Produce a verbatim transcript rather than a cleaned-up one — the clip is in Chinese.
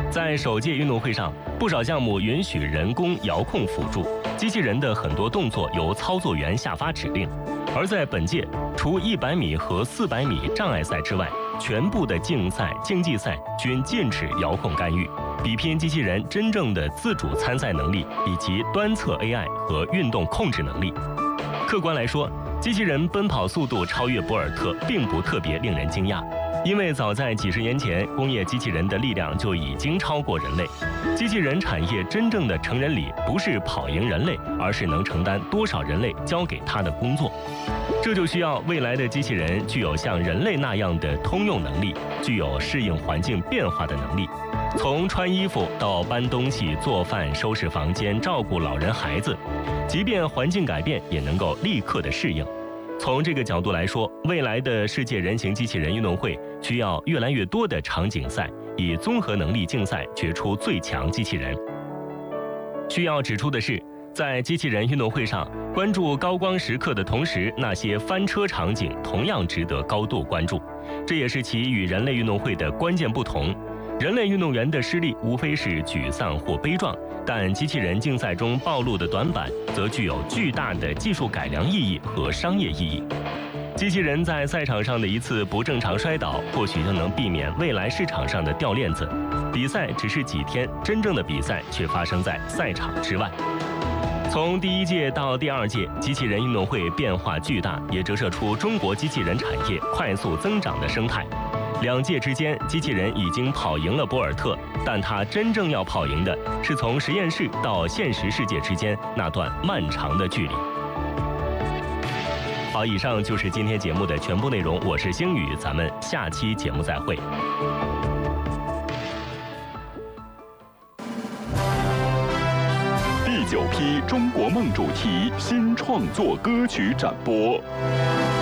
在首届运动会上，不少项目允许人工遥控辅助，机器人的很多动作由操作员下发指令。而在本届，除一百米和四百米障碍赛之外，全部的竞赛、竞技赛均禁止遥控干预，比拼机器人真正的自主参赛能力以及端侧 A I 和运动控制能力。客观来说，机器人奔跑速度超越博尔特并不特别令人惊讶。因为早在几十年前，工业机器人的力量就已经超过人类。机器人产业真正的成人礼不是跑赢人类，而是能承担多少人类交给他的工作。这就需要未来的机器人具有像人类那样的通用能力，具有适应环境变化的能力。从穿衣服到搬东西、做饭、收拾房间、照顾老人孩子，即便环境改变，也能够立刻的适应。从这个角度来说，未来的世界人形机器人运动会需要越来越多的场景赛，以综合能力竞赛决出最强机器人。需要指出的是，在机器人运动会上，关注高光时刻的同时，那些翻车场景同样值得高度关注。这也是其与人类运动会的关键不同。人类运动员的失利无非是沮丧或悲壮，但机器人竞赛中暴露的短板则具有巨大的技术改良意义和商业意义。机器人在赛场上的一次不正常摔倒，或许就能避免未来市场上的掉链子。比赛只是几天，真正的比赛却发生在赛场之外。从第一届到第二届，机器人运动会变化巨大，也折射出中国机器人产业快速增长的生态。两届之间，机器人已经跑赢了博尔特，但它真正要跑赢的是从实验室到现实世界之间那段漫长的距离。好，以上就是今天节目的全部内容，我是星宇，咱们下期节目再会。 第九批中国梦主题新创作歌曲展播。